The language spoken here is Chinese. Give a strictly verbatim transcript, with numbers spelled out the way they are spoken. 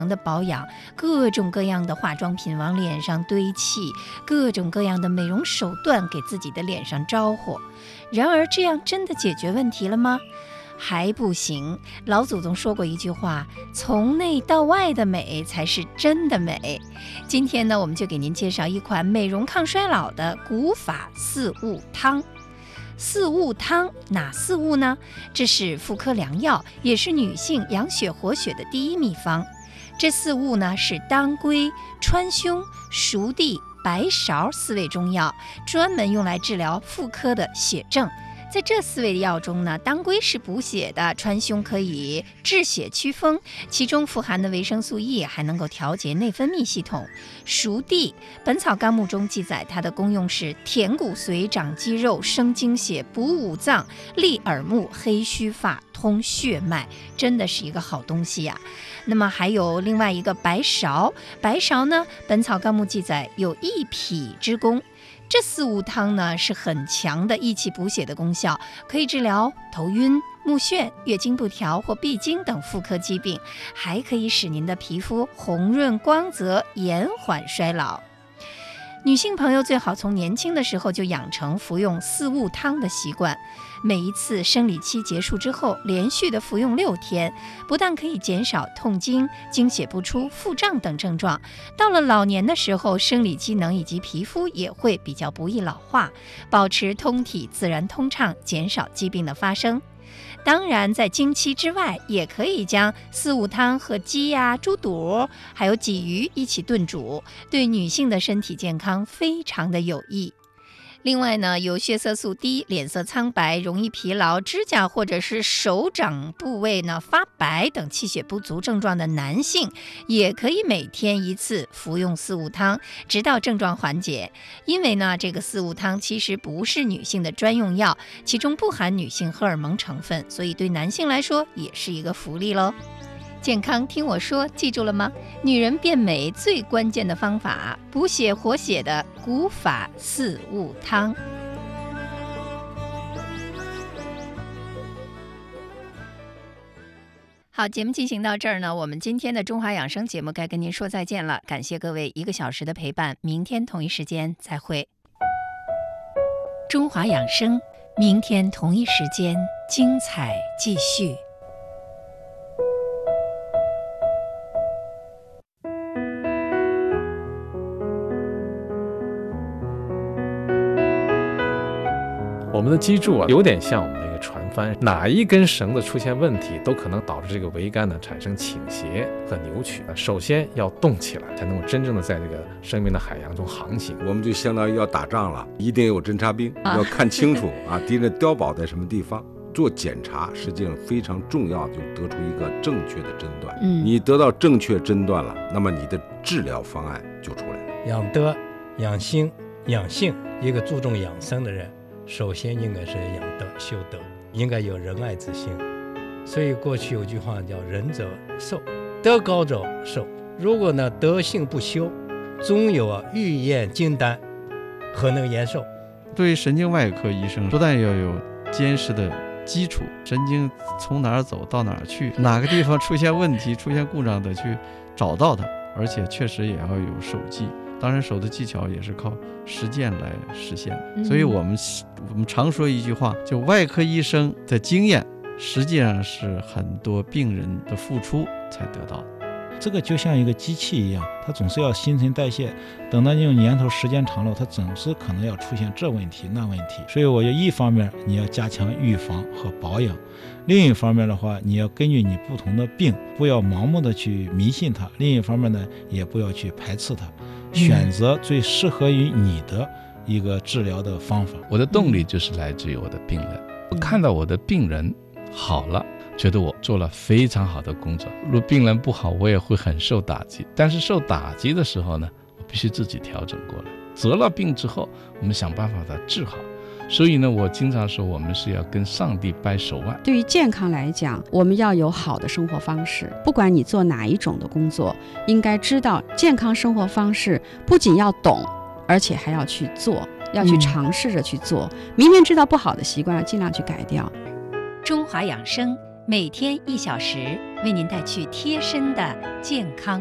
的保养，各种各样的化妆品往脸上堆砌，各种各样的美容手段给自己的脸上招呼。然而这样真的解决问题了吗？还不行。老祖宗说过一句话，从内到外的美才是真的美。今天呢，我们就给您介绍一款美容抗衰老的古法四物汤。四物汤哪四物呢？这是妇科良药，也是女性养血活血的第一秘方。这四物呢是当归、川芎、熟地、白芍四味中药，专门用来治疗妇科的血症。在这四味药中呢，当归是补血的，川芎可以治血祛风，其中富含的维生素 E 还能够调节内分泌系统。熟地，本草纲目中记载它的功用是填骨髓、长肌肉、生精血、补五脏、利耳目、黑须发、通血脉，真的是一个好东西呀、啊。那么还有另外一个白芍，白芍呢，本草纲目记载有益脾之功。这四物汤呢是很强的益气补血的功效，可以治疗头晕、目眩、月经不调或闭经等妇科疾病，还可以使您的皮肤红润光泽，延缓衰老。女性朋友最好从年轻的时候就养成服用四物汤的习惯，每一次生理期结束之后连续的服用六天，不但可以减少痛经、经血不出、腹胀等症状，到了老年的时候，生理机能以及皮肤也会比较不易老化，保持通体自然通畅，减少疾病的发生。当然在经期之外，也可以将四物汤和鸡呀、猪肚还有鲫鱼一起炖煮，对女性的身体健康非常的有益。另外呢，有血色素低、脸色苍白、容易疲劳、指甲或者是手掌部位呢发白等气血不足症状的男性，也可以每天一次服用四物汤，直到症状缓解。因为呢，这个四物汤其实不是女性的专用药，其中不含女性荷尔蒙成分，所以对男性来说也是一个福利咯。健康听我说，记住了吗？女人变美最关键的方法，补血活血的古法四物汤。好，节目进行到这儿呢，我们今天的中华养生节目该跟您说再见了，感谢各位一个小时的陪伴，明天同一时间再会。中华养生，明天同一时间精彩继续。 我们的脊柱啊，有点像我们的一个船帆，哪一根绳子出现问题，都可能导致这个桅杆呢产生倾斜和扭曲。首先要动起来，才能够真正的在这个生命的海洋中航行。 我们就相当于要打仗了，一定有侦察兵，啊、要看清楚啊，敌人碉堡在什么地方。做检查实际上非常重要，就得出一个正确的诊断。嗯，你得到正确诊断了，那么你的治疗方案就出来了。 养德、养心、养性，一个注重养生的人，首先应该是养德修德，应该有仁爱之心。所以过去有句话叫仁者寿，德高者寿。如果呢德性不修，终有啊欲验金丹，何能延寿？ 对于神经外科医生，不但要有坚实的基础，神经从哪儿走到哪儿去，哪个地方出现问题出现故障的去找到它，而且确实也要有手技。当然手的技巧也是靠实践来实现的、嗯、所以我们我们常说一句话，就外科医生的经验实际上是很多病人的付出才得到的。 这个就像一个机器一样，它总是要新陈代谢，等到这种年头时间长了，它总是可能要出现这问题那问题。所以我觉得一方面你要加强预防和保养，另一方面的话，你要根据你不同的病，不要盲目的去迷信它，另一方面呢，也不要去排斥它，选择最适合于你的一个治疗的方法。 我的动力就是来自于我的病人，我看到我的病人好了，觉得我做了非常好的工作。如果病人不好，我也会很受打击，但是受打击的时候呢，我必须自己调整过来。得了病之后，我们想办法把它治好。所以呢，我经常说我们是要跟上帝掰手腕。 对于健康来讲，我们要有好的生活方式，不管你做哪一种的工作，应该知道健康生活方式不仅要懂，而且还要去做，要去尝试着去做、嗯、明明知道不好的习惯要尽量去改掉。 中华养生每天一小时， 为您带去贴身的健康